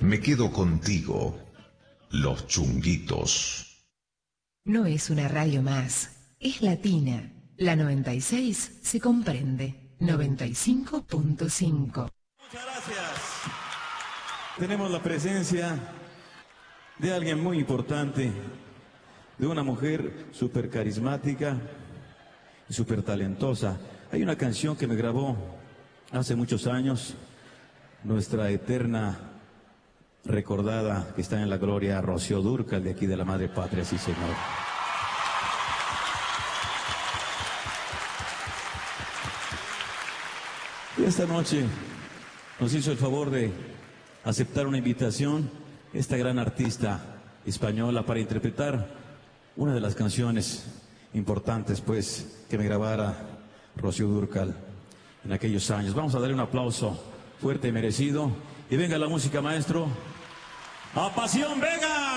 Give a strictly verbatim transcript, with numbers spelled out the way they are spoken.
Me quedo contigo, Los Chunguitos. No es una radio más, es latina. La noventa y seis se comprende. noventa y cinco punto cinco. Muchas gracias. Tenemos la presencia de alguien muy importante, de una mujer súper carismática y súper talentosa. Hay una canción que me grabó hace muchos años, nuestra eterna recordada, que está en la gloria, Rocío Dúrcal, de aquí de la Madre Patria, sí señor. Y esta noche nos hizo el favor de aceptar una invitación esta gran artista española para interpretar una de las canciones importantes, pues, que me grabara Rocío Dúrcal en aquellos años. Vamos a darle un aplauso fuerte y merecido. Y venga la música, maestro. ¡A pasión, venga!